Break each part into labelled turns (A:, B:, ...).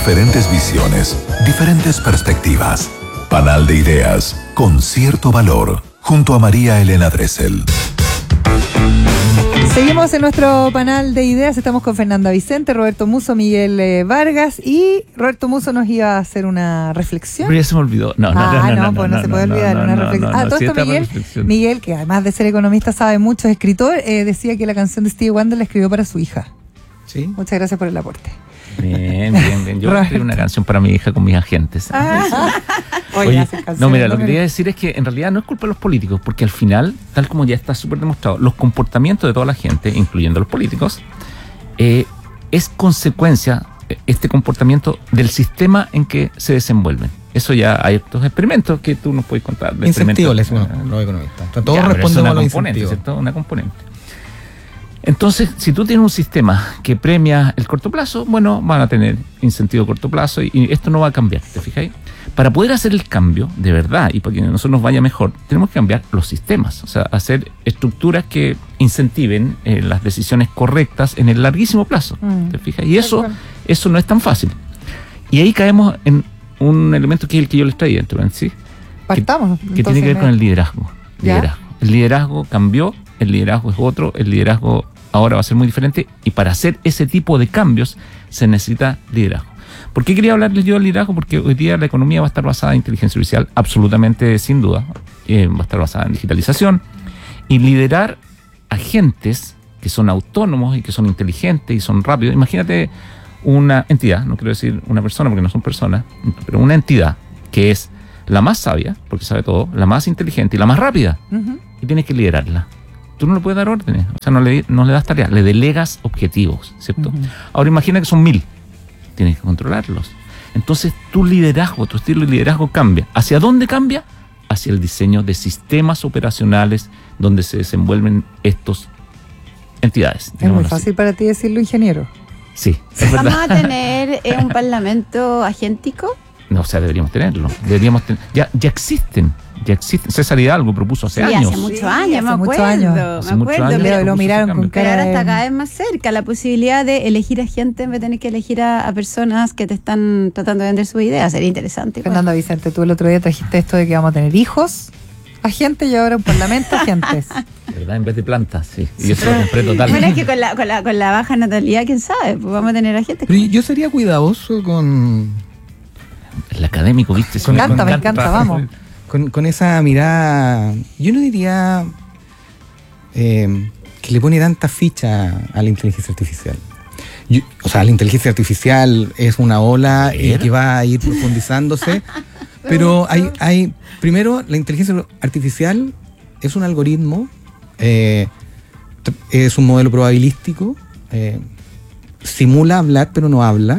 A: Diferentes visiones, diferentes perspectivas. Panal de ideas, con cierto valor. Junto a María Elena Dressel.
B: Seguimos en nuestro panel de ideas. Estamos con Fernanda Vicente, Roberto Musso, Miguel Vargas. Y Roberto Musso nos iba a hacer una reflexión.
C: Pero ya se me olvidó. No
B: Se puede olvidar una reflexión. Todo esto Miguel, que además de ser economista sabe mucho, es escritor, decía que la canción de Stevie Wonder la escribió para su hija.
D: Sí.
B: Muchas gracias por el aporte.
C: Bien. Yo voy a escribir una canción para mi hija con mis agentes. Oye, mira, lo que quería decir es que en realidad no es culpa de los políticos, porque al final, tal como ya está súper demostrado, los comportamientos de toda la gente, incluyendo los políticos, es consecuencia, este comportamiento, del sistema en que se desenvuelven. Eso ya hay estos experimentos que tú nos puedes contar.
D: Incentivos, los economistas. Todos responden a los incentivos.
C: ¿Cierto? Una componente. Entonces, si tú tienes un sistema que premia el corto plazo, bueno, van a tener incentivo a corto plazo y esto no va a cambiar, ¿te fijáis? Para poder hacer el cambio de verdad y para que a nosotros nos vaya mejor, tenemos que cambiar los sistemas, o sea, hacer estructuras que incentiven las decisiones correctas en el larguísimo plazo, ¿te fijas? Y eso no es tan fácil. Y ahí caemos en un elemento que es el que yo les traía, ¿sí?
B: Partamos.
C: Que tiene que ver con el liderazgo. El liderazgo cambió, el liderazgo es otro, el liderazgo ahora va a ser muy diferente y para hacer ese tipo de cambios se necesita liderazgo. ¿Por qué quería hablarles yo del liderazgo? Porque hoy día la economía va a estar basada en inteligencia artificial, absolutamente, sin duda. Va a estar basada en digitalización. Y liderar agentes que son autónomos y que son inteligentes y son rápidos. Imagínate una entidad, no quiero decir una persona porque no son personas, pero una entidad que es la más sabia, porque sabe todo, la más inteligente y la más rápida. Y tienes que liderarla. Tú no le puedes dar órdenes, o sea, no le das tareas, le delegas objetivos, ¿cierto? Ahora imagina que son 1000. Tienes que controlarlos. Entonces tu liderazgo, tu estilo de liderazgo cambia. ¿Hacia dónde cambia? Hacia el diseño de sistemas operacionales donde se desenvuelven estas entidades.
B: Es muy fácil para ti decirlo, ingeniero.
C: Sí, es verdad.
E: ¿Vamos a tener un parlamento agéntico?
C: No, o sea, deberíamos tenerlo. Ya existen. César Hidalgo propuso hace años.
E: Hace muchos años, me acuerdo.
B: Lo miraron con cara.
E: Pero ahora está cada vez más cerca la posibilidad de elegir a gente en vez de tener que elegir a personas que te están tratando de vender su idea. Sería interesante.
B: Fernanda Vicente, tú el otro día trajiste esto de que vamos a tener hijos agentes y ahora un parlamento agentes.
C: ¿Verdad? En vez de plantas, sí. Y yo se lo compré totalmente.
E: Bueno, es que con la baja natalidad, quién sabe, pues vamos a tener agentes.
D: Pero yo sería cuidadoso con...
C: El académico, ¿viste?
B: Me encanta, vamos.
D: Con esa mirada, yo no diría que le pone tanta ficha a la inteligencia artificial. La inteligencia artificial es una ola que va a ir profundizándose, pero primero, la inteligencia artificial es un algoritmo, es un modelo probabilístico, simula hablar pero no habla,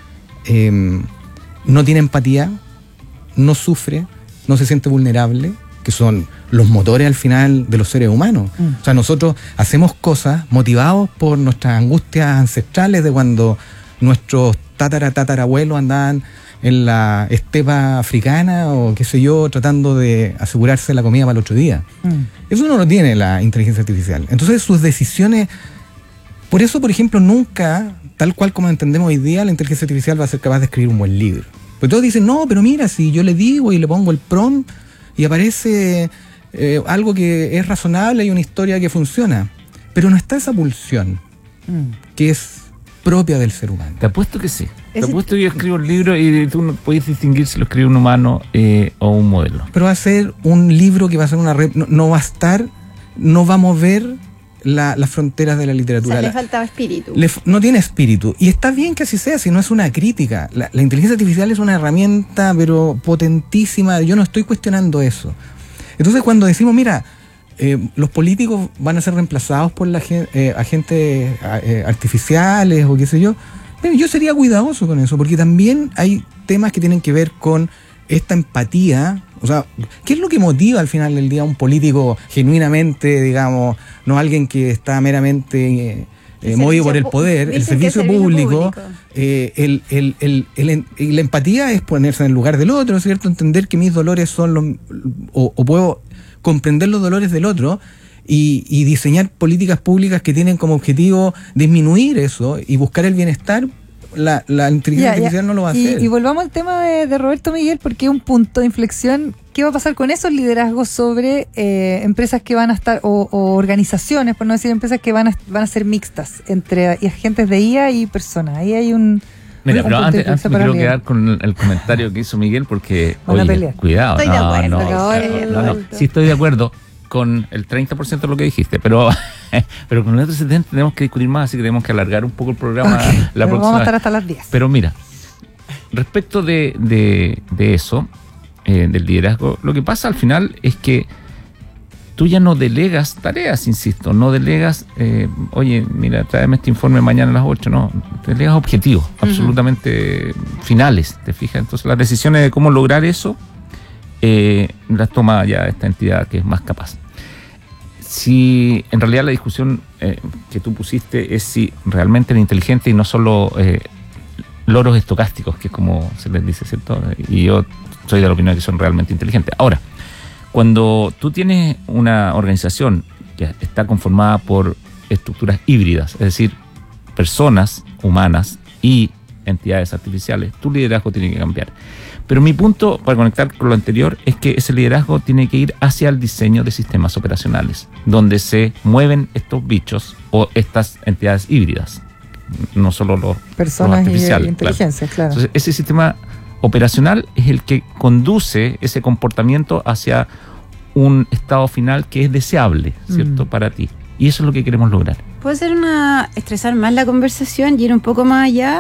D: no tiene empatía, no sufre, no se siente vulnerable, que son los motores al final de los seres humanos. O sea, nosotros hacemos cosas motivados por nuestras angustias ancestrales de cuando nuestros tatarabuelos andaban en la estepa africana o qué sé yo, tratando de asegurarse la comida para el otro día. Eso no lo tiene la inteligencia artificial. Entonces sus decisiones... Por eso, por ejemplo, nunca, tal cual como entendemos hoy día, la inteligencia artificial va a ser capaz de escribir un buen libro. Pues todos dicen, no, pero mira, si yo le digo y le pongo el prompt y aparece algo que es razonable y una historia que funciona. Pero no está esa pulsión que es propia del ser humano.
C: Te apuesto que sí. Te apuesto que yo escribo el libro y tú no puedes distinguir si lo escribe un humano o un modelo.
D: Pero va a ser un libro que va a ser una red, no va a estar, no va a mover las fronteras de la literatura.
E: O sea, le faltaba espíritu.
D: No tiene espíritu. Y está bien que así sea, si no es una crítica. La inteligencia artificial es una herramienta, pero potentísima. Yo no estoy cuestionando eso. Entonces, cuando decimos, mira, los políticos van a ser reemplazados por agentes artificiales o qué sé yo, yo sería cuidadoso con eso, porque también hay temas que tienen que ver con esta empatía. O sea, ¿qué es lo que motiva al final del día a un político genuinamente, digamos, no alguien que está meramente movido por el poder, el servicio público? La empatía es ponerse en el lugar del otro, ¿cierto? Entender que mis dolores son o puedo comprender los dolores del otro y diseñar políticas públicas que tienen como objetivo disminuir eso y buscar el bienestar la inteligencia artificial no lo va a hacer.
B: Y volvamos al tema de Roberto Miguel, porque es un punto de inflexión. ¿Qué va a pasar con esos liderazgos sobre empresas que van a estar, o organizaciones, por no decir empresas, que van a ser mixtas entre agentes de IA y personas? Ahí hay un...
C: Mira, pero antes me quiero quedar con el comentario que hizo Miguel, porque, cuidado.
E: Estoy de acuerdo.
C: Sí, estoy de acuerdo con el 30% de lo que dijiste, pero con el otro 70% tenemos que discutir más, así que tenemos que alargar un poco el programa. La próxima
B: vamos a estar hasta las 10.
C: Pero mira, respecto de eso, del liderazgo, lo que pasa al final es que tú ya no delegas tareas, insisto, no delegas, oye, mira, tráeme este informe mañana a las 8, no, delegas objetivos, absolutamente finales, ¿te fijas? Entonces las decisiones de cómo lograr eso las toma ya esta entidad que es más capaz. Si en realidad la discusión que tú pusiste es si realmente es inteligente y no solo loros estocásticos, que es como se les dice, ¿cierto? Y yo soy de la opinión de que son realmente inteligentes. Ahora, cuando tú tienes una organización que está conformada por estructuras híbridas, es decir, personas humanas y entidades artificiales, tu liderazgo tiene que cambiar. Pero mi punto, para conectar con lo anterior, es que ese liderazgo tiene que ir hacia el diseño de sistemas operacionales, donde se mueven estos bichos o estas entidades híbridas, no solo los artificiales.
B: Y inteligencia, claro.
C: Entonces, ese sistema operacional es el que conduce ese comportamiento hacia un estado final que es deseable, ¿cierto? Para ti. Y eso es lo que queremos lograr.
E: ¿Puede ser estresar más la conversación y ir un poco más allá?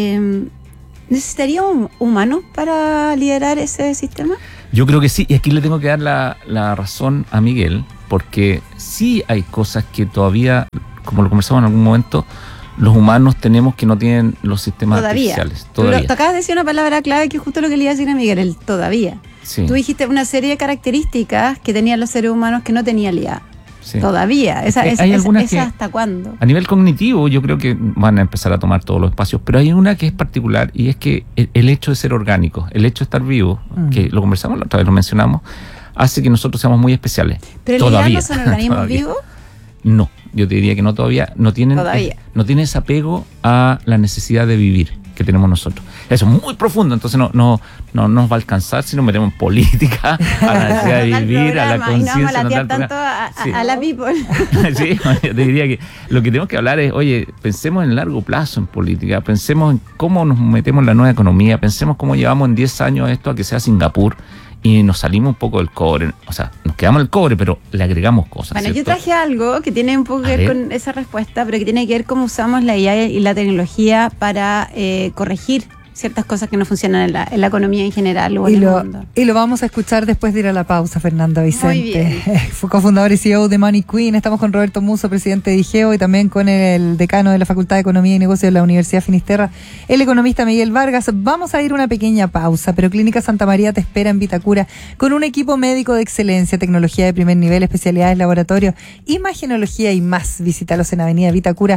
E: ¿Necesitaría un humano para liderar ese sistema?
C: Yo creo que sí, y aquí le tengo que dar la razón a Miguel, porque sí hay cosas que todavía, como lo conversamos en algún momento, los humanos tenemos que no tienen los sistemas artificiales. Todavía.
E: Tú acabas de decir una palabra clave que es justo lo que le iba a decir a Miguel, el todavía.
C: Sí.
E: Tú dijiste una serie de características que tenían los seres humanos que no tenía el IA.
C: Sí.
E: Todavía. ¿Esa hasta cuándo?
C: A nivel cognitivo yo creo que van a empezar a tomar todos los espacios, pero hay una que es particular y es que el hecho de ser orgánico, el hecho de estar vivo, que lo conversamos la otra vez, lo mencionamos, hace que nosotros seamos muy especiales.
E: ¿Pero el IA no son organismos vivos?
C: No, yo te diría que no todavía, no tienen ese apego a la necesidad de vivir que tenemos nosotros. Eso es muy profundo, entonces no nos va a alcanzar si nos metemos en política, a la necesidad de vivir, a la conciencia.
E: Y no vamos a tanto a la people.
C: Sí, yo te diría que lo que tenemos que hablar es, oye, pensemos en largo plazo en política, pensemos en cómo nos metemos en la nueva economía, pensemos cómo llevamos en 10 años esto a que sea Singapur, y nos salimos un poco del cobre, o sea, nos quedamos en el cobre, pero le agregamos cosas.
E: Bueno,
C: ¿cierto?
E: yo traje algo que tiene un poco que ver con esa respuesta, pero que tiene que ver cómo usamos la IA y la tecnología para corregir ciertas cosas que no funcionan en la economía en general o en el mundo.
B: Y lo vamos a escuchar después de ir a la pausa, Fernanda Vicente.
E: Muy bien.
B: Fue cofundador y CEO de Money Queen. Estamos con Roberto Musso, presidente de IGEO, y también con el decano de la Facultad de Economía y Negocios de la Universidad Finisterra, el economista Miguel Vargas. Vamos a ir a una pequeña pausa, pero Clínica Santa María te espera en Vitacura con un equipo médico de excelencia, tecnología de primer nivel, especialidades, laboratorio, imagenología y más. Visítalos en Avenida Vitacura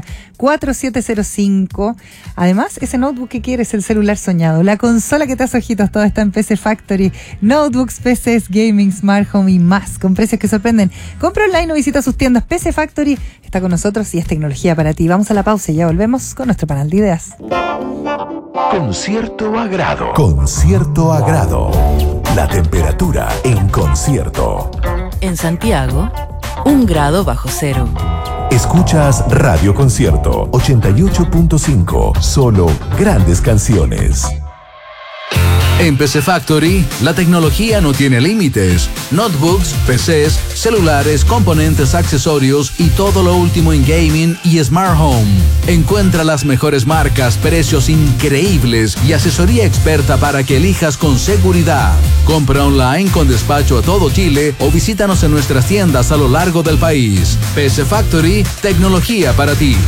B: 4705. Además, ese notebook que quieres, el celular soñado, la consola que te hace ojitos, todo está en PC Factory, notebooks, PCs, gaming, smart home y más, con precios que sorprenden. Compra online o visita sus tiendas. PC Factory está con nosotros y es tecnología para ti. Vamos a la pausa y ya volvemos con nuestro panel de ideas.
A: Con cierto agrado. Con cierto agrado. La temperatura en concierto.
F: En Santiago, 1 grado bajo cero.
A: Escuchas Radio Concierto 88.5. Solo grandes canciones.
G: En PC Factory, la tecnología no tiene límites. Notebooks, PCs, celulares, componentes, accesorios y todo lo último en gaming y smart home. Encuentra las mejores marcas, precios increíbles y asesoría experta para que elijas con seguridad. Compra online con despacho a todo Chile o visítanos en nuestras tiendas a lo largo del país. PC Factory, tecnología para ti.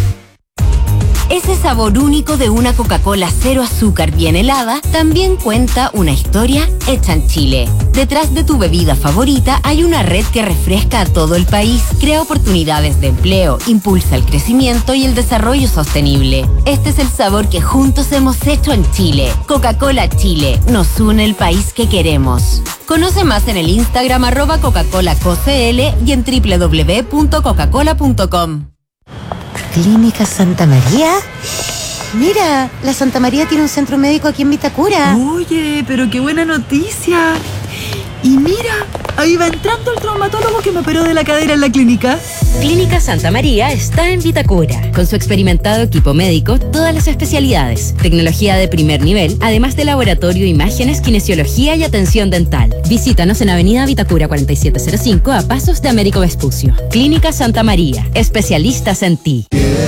H: Ese sabor único de una Coca-Cola cero azúcar bien helada también cuenta una historia hecha en Chile. Detrás de tu bebida favorita hay una red que refresca a todo el país, crea oportunidades de empleo, impulsa el crecimiento y el desarrollo sostenible. Este es el sabor que juntos hemos hecho en Chile. Coca-Cola Chile, nos une el país que queremos. Conoce más en el Instagram @Coca-ColaCoCL y en www.coca-cola.com.
I: Clínica Santa María Mira, la Santa María tiene un centro médico aquí en Vitacura.
J: Oye, pero qué buena noticia. Y mira, ahí va entrando el traumatólogo que me operó de la cadera en la clínica.
K: Clínica Santa María está en Vitacura. Con su experimentado equipo médico, todas las especialidades, tecnología de primer nivel, además de laboratorio, imágenes, kinesiología y atención dental. Visítanos en Avenida Vitacura 4705 a pasos de Américo Vespucio. Clínica Santa María, especialistas en ti.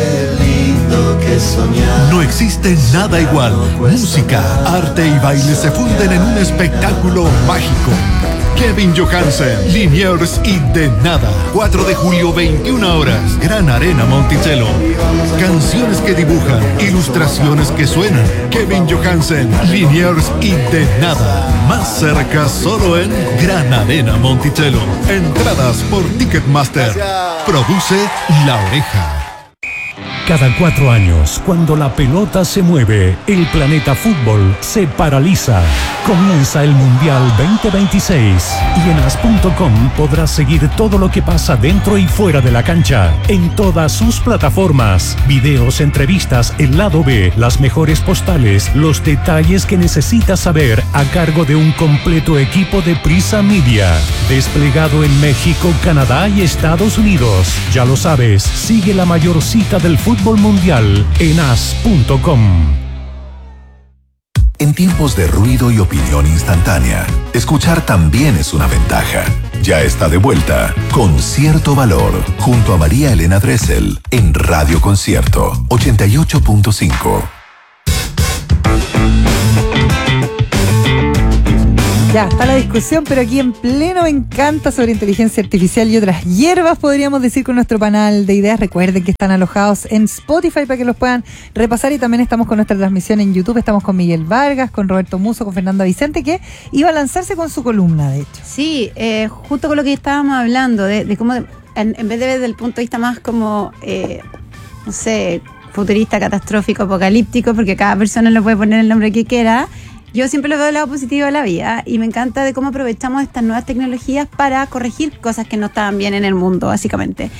L: No existe nada igual. Música, arte y baile se funden en un espectáculo mágico. Kevin Johansen, Liniers y De Nada. 4 de julio, 21 horas. Gran Arena Monticello. Canciones que dibujan, ilustraciones que suenan. Kevin Johansen, Liniers y De Nada. Más cerca solo en Gran Arena Monticello. Entradas por Ticketmaster. Produce La Oreja.
M: Cada 4 años, cuando la pelota se mueve, el planeta fútbol se paraliza. Comienza el Mundial 2026 y en as.com podrás seguir todo lo que pasa dentro y fuera de la cancha, en todas sus plataformas. Videos, entrevistas, el lado B, las mejores postales, los detalles que necesitas saber a cargo de un completo equipo de Prisa Media. Desplegado en México, Canadá y Estados Unidos. Ya lo sabes, sigue la mayor cita del fútbol mundial en as.com.
A: En tiempos de ruido y opinión instantánea, escuchar también es una ventaja. Ya está de vuelta Con Cierto Valor, junto a María Elena Dressel, en Radio Concierto 88.5.
B: Ya está la discusión, pero aquí en pleno me encanta sobre inteligencia artificial y otras hierbas, podríamos decir, con nuestro panel de ideas. Recuerden que están alojados en Spotify para que los puedan repasar, y también estamos con nuestra transmisión en YouTube. Estamos con Miguel Vargas, con Roberto Musso, con Fernanda Vicente, que iba a lanzarse con su columna, de hecho.
E: Sí, justo con lo que estábamos hablando, de cómo en vez de ver desde el punto de vista más como, no sé, futurista, catastrófico, apocalíptico, porque cada persona le puede poner el nombre que quiera. Yo siempre lo veo del lado positivo de la vida y me encanta de cómo aprovechamos estas nuevas tecnologías para corregir cosas que no estaban bien en el mundo, básicamente.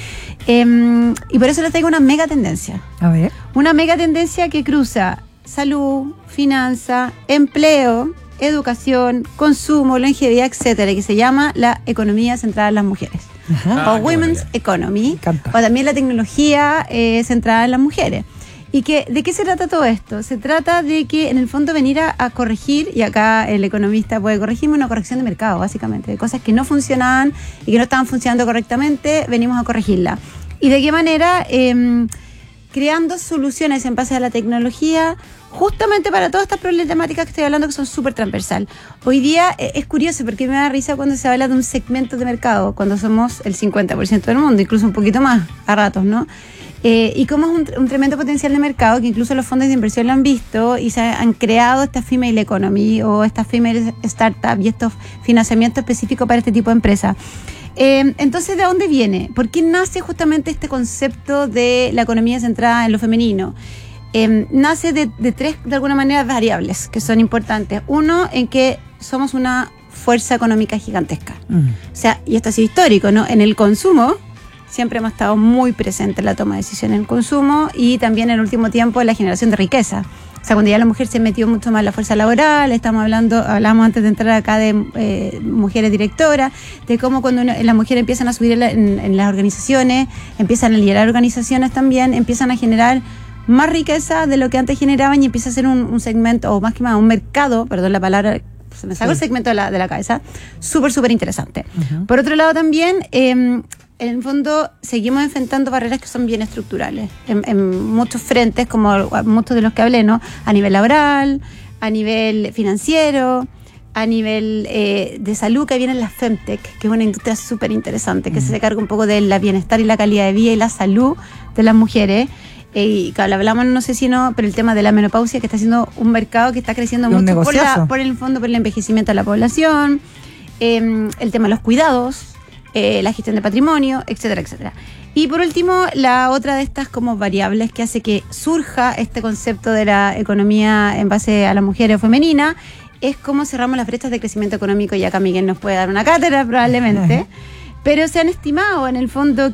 E: Y por eso les traigo una mega tendencia.
B: A ver.
E: Una mega tendencia que cruza salud, finanza, empleo, educación, consumo, longevidad, etcétera, que se llama la economía centrada en las mujeres. O Women's Economy. O también la tecnología centrada en las mujeres. ¿Y de qué se trata todo esto? Se trata de que, en el fondo, venir a corregir, y acá el economista puede corregirme, una corrección de mercado, básicamente, de cosas que no funcionaban y que no estaban funcionando correctamente, venimos a corregirla. ¿Y de qué manera? Creando soluciones en base a la tecnología, justamente para todas estas problemáticas que estoy hablando, que son súper transversal. Hoy día es curioso, porque me da risa cuando se habla de un segmento de mercado, cuando somos el 50% del mundo, incluso un poquito más a ratos, ¿no? Y como es un tremendo potencial de mercado, que incluso los fondos de inversión lo han visto y se han creado esta female economy o esta female startup y estos financiamientos específicos para este tipo de empresas. Entonces, ¿de dónde viene? ¿Por qué nace justamente este concepto de la economía centrada en lo femenino? Nace de tres, de alguna manera, variables que son importantes. Uno, en que somos una fuerza económica gigantesca. O sea, y esto ha sido histórico, ¿no? En el consumo siempre hemos estado muy presentes en la toma de decisiones en el consumo, y también en el último tiempo en la generación de riqueza. O sea, cuando ya la mujer se metió mucho más en la fuerza laboral, hablamos antes de entrar acá de mujeres directoras, de cómo cuando las mujeres empiezan a subir en las organizaciones, empiezan a liderar organizaciones también, empiezan a generar más riqueza de lo que antes generaban, y empieza a ser un segmento, o más que más, un mercado, perdón la palabra, se me sacó el segmento de la cabeza, súper interesante. Por otro lado también, en el fondo seguimos enfrentando barreras que son bien estructurales en muchos frentes, como muchos de los que hablé, ¿no? A nivel laboral, a nivel financiero, a nivel de salud, que vienen las Femtech, que es una industria súper interesante, que se carga un poco del bienestar y la calidad de vida y la salud de las mujeres. Y hablamos, no sé si no, pero el tema de la menopausia, que está siendo un mercado que está creciendo mucho por el fondo, por el envejecimiento de la población, el tema de los cuidados, la gestión de patrimonio, etcétera, etcétera. Y por último, la otra de estas como variables que hace que surja este concepto de la economía en base a la mujer o femenina es cómo cerramos las brechas de crecimiento económico, y acá Miguel nos puede dar una cátedra probablemente. Pero se han estimado en el fondo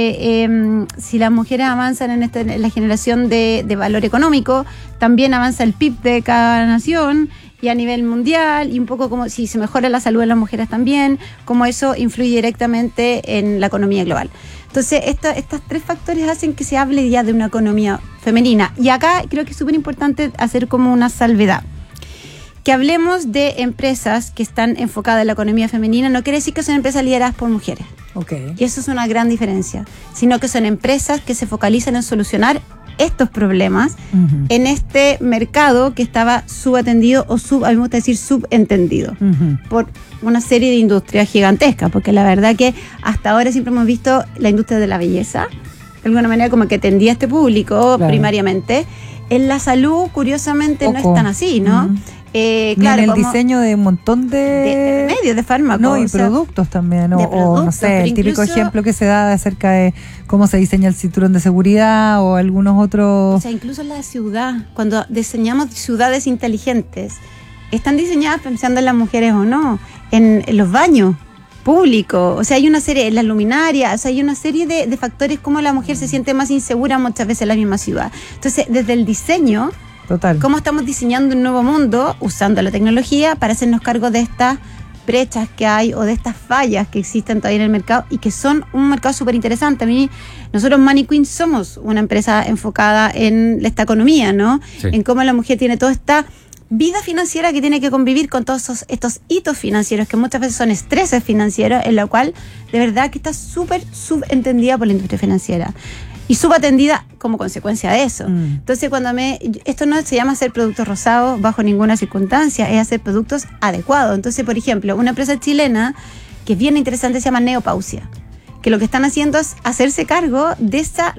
E: que si las mujeres avanzan en la generación de valor económico, también avanza el PIB de cada nación y a nivel mundial, y un poco como si se mejora la salud de las mujeres también, como eso influye directamente en la economía global. Entonces, estos 3 factores hacen que se hable ya de una economía femenina. Y acá creo que es súper importante hacer como una salvedad. Que hablemos de empresas que están enfocadas en la economía femenina no quiere decir que son empresas lideradas por mujeres.
B: Okay.
E: Y eso es una gran diferencia. Sino que son empresas que se focalizan en solucionar estos problemas en este mercado que estaba subatendido o a mí me gusta decir subentendido por una serie de industrias gigantescas, porque la verdad que hasta ahora siempre hemos visto la industria de la belleza, de alguna manera como que atendía a este público primariamente. En la salud, curiosamente, no es tan así, ¿no?
B: Claro, en el diseño de un montón de
E: remedios, de fármacos.
B: No, y productos también. O no sé, el típico ejemplo que se da acerca de cómo se diseña el cinturón de seguridad o algunos otros.
E: O sea, incluso la ciudad, cuando diseñamos ciudades inteligentes, están diseñadas pensando en las mujeres o no, en los baños públicos. O sea, hay una serie, en las luminarias, o sea, hay una serie de factores como la mujer se siente más insegura muchas veces en la misma ciudad. Entonces, desde el diseño.
B: Total.
E: ¿Cómo estamos diseñando un nuevo mundo usando la tecnología para hacernos cargo de estas brechas que hay o de estas fallas que existen todavía en el mercado y que son un mercado súper interesante? Nosotros Money Queen somos una empresa enfocada en esta economía, ¿no? Sí. En cómo la mujer tiene toda esta vida financiera que tiene que convivir con todos estos hitos financieros que muchas veces son estreses financieros, en la cual de verdad que está súper subentendida por la industria financiera. Y subatendida como consecuencia de eso. Entonces, esto no se llama hacer productos rosados bajo ninguna circunstancia, es hacer productos adecuados. Entonces, por ejemplo, una empresa chilena que es bien interesante se llama Neopausia, que lo que están haciendo es hacerse cargo de esa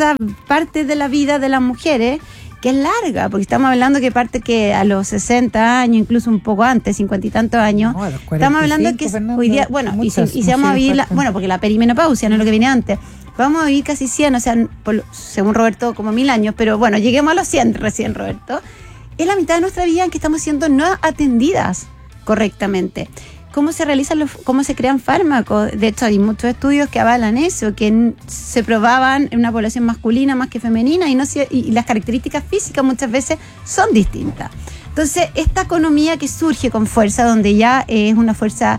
E: parte de la vida de las mujeres que es larga, porque estamos hablando que parte que a los 60 años, incluso un poco antes, 50 y tantos años, no, estamos hablando que hoy día, bueno, y si vamos a vivir, porque la perimenopausia no es lo que viene antes, vamos a vivir casi 100, o sea, según Roberto, como 1000 años, pero bueno, lleguemos a los 100 recién, Roberto. Es la mitad de nuestra vida en que estamos siendo no atendidas correctamente. ¿Cómo se realizan cómo se crean fármacos? De hecho, hay muchos estudios que avalan eso, que se probaban en una población masculina más que femenina y las características físicas muchas veces son distintas. Entonces, esta economía que surge con fuerza, donde ya es una fuerza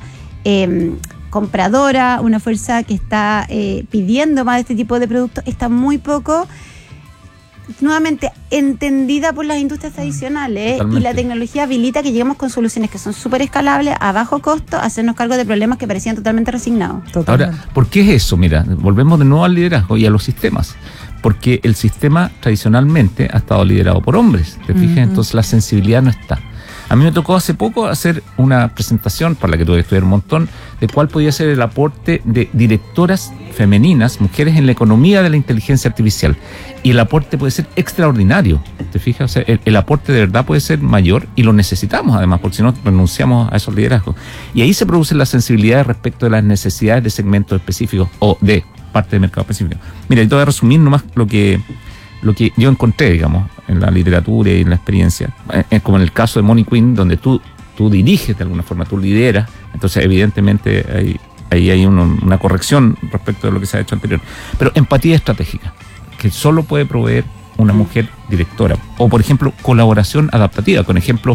E: compradora, una fuerza que está pidiendo más de este tipo de productos, está muy poco nuevamente entendida por las industrias tradicionales. Totalmente. Y la tecnología habilita que lleguemos con soluciones que son súper escalables, a bajo costo, a hacernos cargo de problemas que parecían totalmente resignados.
C: Ahora, ¿por qué es eso? Mira, volvemos de nuevo al liderazgo y a los sistemas. Porque el sistema tradicionalmente ha estado liderado por hombres, ¿te fijas? Entonces la sensibilidad no está. A mí me tocó hace poco hacer una presentación, para la que tuve que estudiar un montón, de cuál podía ser el aporte de directoras femeninas, mujeres en la economía de la inteligencia artificial. Y el aporte puede ser extraordinario, ¿te fijas? O sea, el aporte de verdad puede ser mayor y lo necesitamos además, porque si no renunciamos a esos liderazgos. Y ahí se produce la sensibilidad respecto de las necesidades de segmentos específicos o de parte del mercado específico. Mira, y te voy a resumir nomás lo que yo encontré, digamos, en la literatura y en la experiencia, como en el caso de Money Queen, donde tú diriges de alguna forma, tú lideras, entonces evidentemente ahí hay una corrección respecto de lo que se ha hecho anterior. Pero empatía estratégica, que solo puede proveer una mujer directora, o por ejemplo, colaboración adaptativa, con ejemplos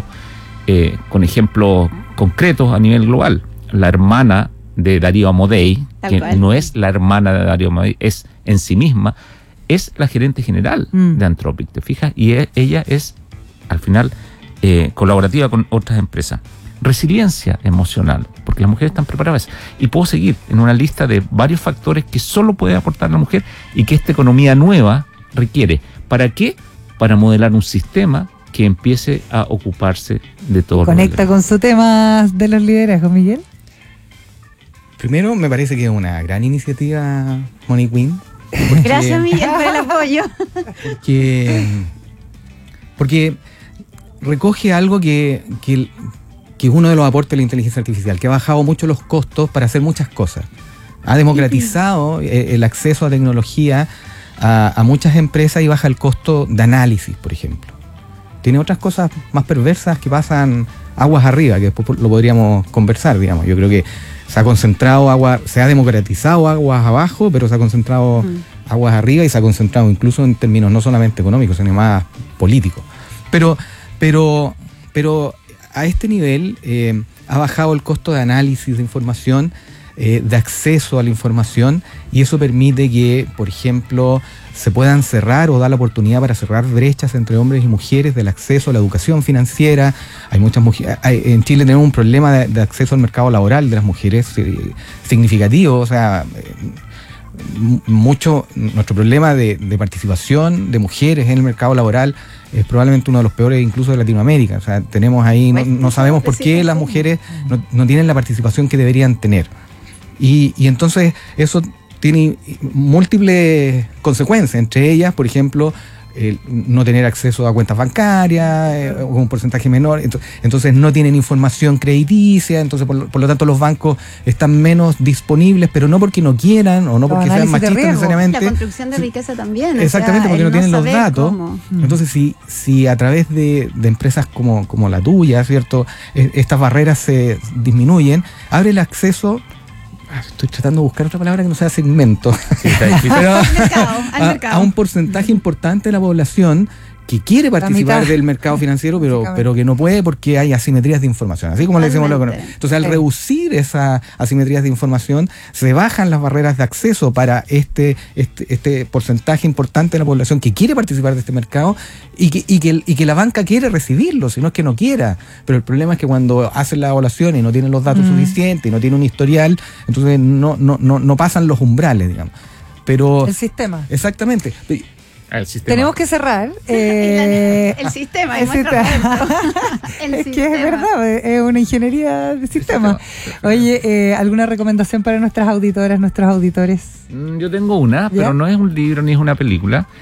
C: concretos a nivel global. La hermana de Darío Amodei, que no es la hermana de Darío Amodei, es en sí misma, es la gerente general de Anthropic, ¿te fijas? Y ella es, al final, colaborativa con otras empresas. Resiliencia emocional, porque las mujeres están preparadas. Y puedo seguir en una lista de varios factores que solo puede aportar la mujer y que esta economía nueva requiere. ¿Para qué? Para modelar un sistema que empiece a ocuparse de todo.
B: Conecta con su tema de los liderazgos, Miguel.
D: Primero, me parece que es una gran iniciativa Money Queen.
E: Gracias, Miguel, por el apoyo.
D: Porque recoge algo que es uno de los aportes de la inteligencia artificial, que ha bajado mucho los costos para hacer muchas cosas. Ha democratizado el acceso a tecnología a muchas empresas y baja el costo de análisis, por ejemplo. Tiene otras cosas más perversas que pasan aguas arriba, que después lo podríamos conversar, digamos. Yo creo que se ha concentrado agua, se ha democratizado aguas abajo, pero se ha concentrado aguas arriba y se ha concentrado incluso en términos no solamente económicos, sino más políticos. Pero a este nivel ha bajado el costo de análisis de información, de acceso a la información, y eso permite que, por ejemplo, se puedan cerrar o dar la oportunidad para cerrar brechas entre hombres y mujeres del acceso a la educación financiera. Hay muchas mujeres, en Chile tenemos un problema de acceso al mercado laboral de las mujeres significativo, o sea, nuestro problema de participación de mujeres en el mercado laboral es probablemente uno de los peores incluso de Latinoamérica. O sea, tenemos ahí, no sabemos por qué las mujeres no tienen la participación que deberían tener. Y entonces eso tiene múltiples consecuencias, entre ellas, por ejemplo, no tener acceso a cuentas bancarias, o un porcentaje menor, entonces no tienen información crediticia, entonces por lo tanto los bancos están menos disponibles, pero no porque no quieran o no porque sean machistas necesariamente.
E: La construcción de riqueza también.
D: Exactamente, porque no tienen los datos. Entonces si a través de empresas como la tuya, ¿cierto?, estas barreras se disminuyen, abre el acceso. Estoy tratando de buscar otra palabra que no sea segmento. Sí, pero al mercado. A un porcentaje importante de la población que quiere participar del mercado financiero, pero que no puede porque hay asimetrías de información, así como le decimos lo económico. Entonces, al reducir esas asimetrías de información, se bajan las barreras de acceso para este porcentaje importante de la población que quiere participar de este mercado y que la banca quiere recibirlo, si no es que no quiera. Pero el problema es que cuando hacen la evaluación y no tienen los datos suficientes y no tienen un historial, entonces no pasan los umbrales, digamos. Pero
B: el sistema.
D: Exactamente.
B: Tenemos que cerrar.
E: El sistema.
B: Es que es verdad, es una ingeniería de sistema. Oye, ¿alguna recomendación para nuestras auditoras, nuestros auditores?
C: Yo tengo una, pero no es un libro ni es una película.